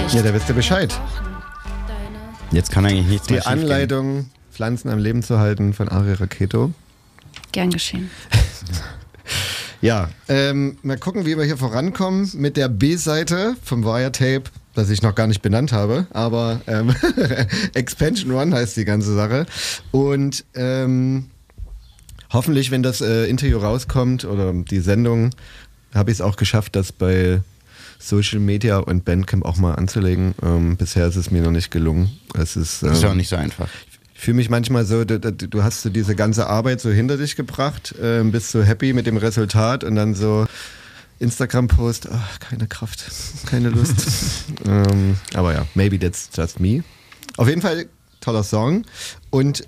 Echt? Ja, da wisst ihr Bescheid. Jetzt kann eigentlich nichts mehr Die Anleitung, Pflanzen am Leben zu halten von Ari Raketo. Gern geschehen. Ja, mal gucken, wie wir hier vorankommen mit der B-Seite vom Wiretape, das ich noch gar nicht benannt habe, aber Expansion One heißt die ganze Sache. Und hoffentlich, wenn das Interview rauskommt oder die Sendung, habe ich es auch geschafft, das bei Social Media und Bandcamp auch mal anzulegen. Bisher ist es mir noch nicht gelungen. Es ist ist auch nicht so einfach. Ich fühle mich manchmal so, du hast so diese ganze Arbeit so hinter dich gebracht, bist so happy mit dem Resultat und dann so Instagram-Post, keine Kraft, keine Lust. Aber ja, maybe that's just me. Auf jeden Fall toller Song und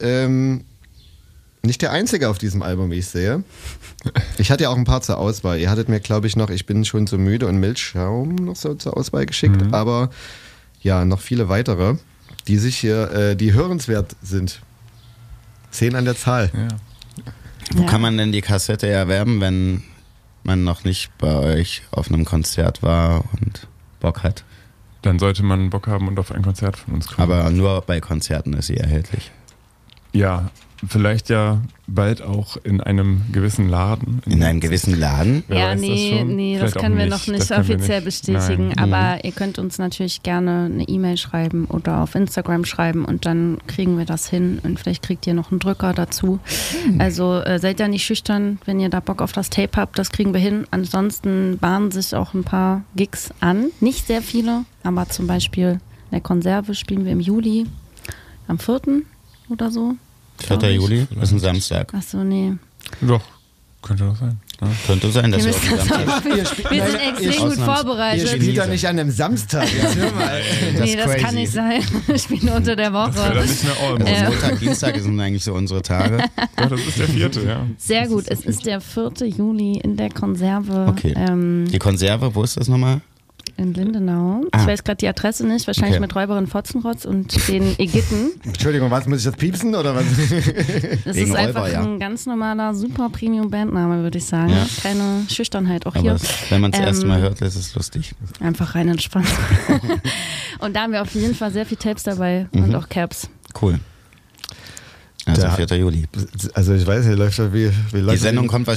nicht der einzige auf diesem Album, wie ich sehe. Ich hatte ja auch ein paar zur Auswahl. Ihr hattet mir, glaube ich, noch Ich bin schon so müde und Milchschaum noch so zur Auswahl geschickt, aber ja, noch viele weitere, die sich hier, die hörenswert sind. 10 an der Zahl. Ja. Wo kann man denn die Kassette erwerben, wenn man noch nicht bei euch auf einem Konzert war und Bock hat? Dann sollte man Bock haben und auf ein Konzert von uns kommen. Aber nur bei Konzerten ist sie erhältlich. Ja, vielleicht ja bald auch in einem gewissen Laden. In einem gewissen Laden? Wer Ja, weiß das schon? nee, das Vielleicht auch können wir noch nicht Das können wir offiziell nicht. bestätigen. Nein. Aber ihr könnt uns natürlich gerne eine E-Mail schreiben oder auf Instagram schreiben und dann kriegen wir das hin und vielleicht kriegt ihr noch einen Drücker dazu. Also seid ja nicht schüchtern, wenn ihr da Bock auf das Tape habt, das kriegen wir hin. Ansonsten bahnen sich auch ein paar Gigs an. Nicht sehr viele, aber zum Beispiel in der Konserve spielen wir im Juli am 4. oder so. 4. Juli ist ein Samstag. Achso, nee. Doch, könnte doch sein. Ja. Könnte sein, dass Wir wir auf dem müssen das Samstag... Wir sind extrem gut Ihr vorbereitet. spielt doch nicht an einem Samstag. Jetzt hör mal. Nee, das crazy. kann nicht sein. Ich spiele unter der Das wäre Woche. dann nicht mehr Olmo. Montag, Dienstag sind eigentlich so unsere Tage. Doch, das ist der 4., ja. Sehr gut, es ist der 4. Juli in der Konserve Okay. Die Konserve, wo ist das nochmal? in Lindenau. Ich weiß gerade die Adresse nicht, wahrscheinlich Okay. mit Räuberin Fotzenrotz und den Ägypten. Entschuldigung, was, muss ich das piepsen oder was? Das Wegen ist einfach Räuber, ja. ein ganz normaler, super Premium-Bandname, würde ich sagen. Ja. Keine Schüchternheit auch Aber hier. wenn man es das erste Mal hört, ist es lustig. Einfach rein entspannt. Und da haben wir auf jeden Fall sehr viel Tapes dabei und auch Caps. Cool. Also Da- 4. Juli. Also ich weiß, hier läuft ja wie läuft Die Sendung kommt